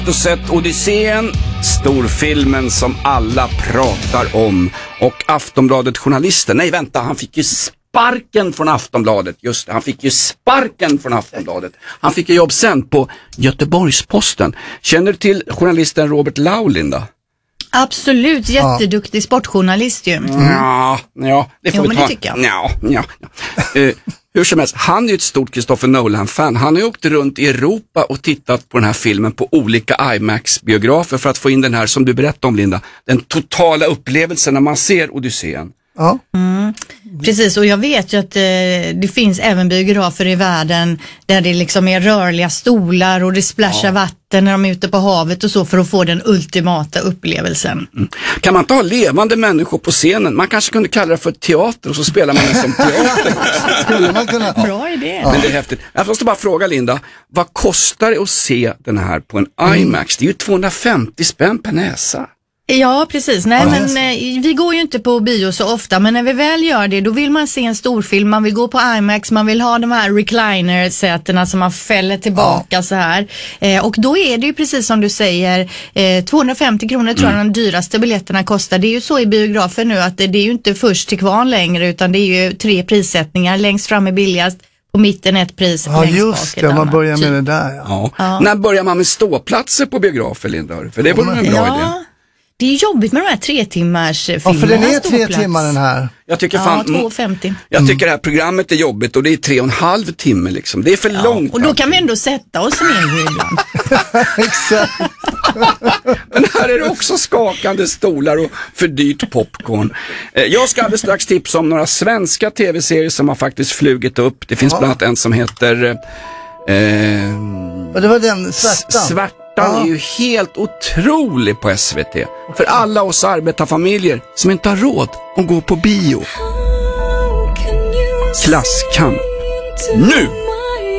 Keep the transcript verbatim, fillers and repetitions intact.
och sett Odysseen, storfilmen som alla pratar om. Och Aftonbladet-journalisten, nej vänta, han fick ju sparken från Aftonbladet. Just det, han fick ju sparken från Aftonbladet. Han fick ju jobb sen på Göteborgs-Posten. Känner du till journalisten Robert Laulinda? Absolut, jätteduktig ja. sportjournalist ju. Mm. Ja, ja, det får jo, vi men ta. det tycker jag. Ja, ja, ja. uh, hur som helst, han är ju ett stort Christopher Nolan-fan. Han har ju åkt runt i Europa och tittat på den här filmen på olika IMAX-biografer för att få in den här, som du berättade om, Linda, den totala upplevelsen när man ser Odysseen. Ja. Mm. Precis, och jag vet ju att eh, det finns även biografer i världen där det liksom är rörliga stolar och det splashar ja. vatten när de är ute på havet och så, för att få den ultimata upplevelsen. Mm. Kan man inte ha levande människor på scenen? Man kanske kunde kalla det för teater och så spelar man det som teater. Skulle man kunna? Bra idé. Men det är häftigt. Jag måste bara fråga Linda, vad kostar det att se den här på en mm. IMAX? Det är ju tvåhundrafemtio spänn per näsa. Ja, precis. Nej, ja, men eh, vi går ju inte på bio så ofta, men när vi väl gör det, då vill man se en storfilm, man vill gå på IMAX, man vill ha de här recliner-sätena som man fäller tillbaka ja. så här. Eh, och då är det ju precis som du säger, eh, tvåhundrafemtio kronor tror jag mm. de dyraste biljetterna kostar. Det är ju så i biografer nu att det, det är ju inte först till kvarn längre, utan det är ju tre prissättningar. Längst fram är billigast, på mitten ett pris, ja, längst just bak det, ett man annat. börjar med det där. Ja. Ja. Ja. När börjar man med ståplatser på biografer, Linda? För det var en bra ja. idé. Det är jobbigt med de här tre timmars filmerna. Ja, för den är tre timmar den här. Jag tycker ja, fan, två femtio. Jag tycker det här programmet är jobbigt och det är tre och en halv timme liksom. Det är för ja, långt. Och då kan vi ändå sätta oss ner ibland. Exakt. Men här är det också skakande stolar och för dyrt popcorn. Jag ska alldeles strax tipsa om några svenska tv-serier som har faktiskt flugit upp. Det finns ja. bland annat en som heter... Eh, och det var den Svärtan. Svärtan ja. är ju helt otrolig på S V T. För alla oss arbetarfamiljer som inte har råd att gå på bio. Klasskamp. Nu!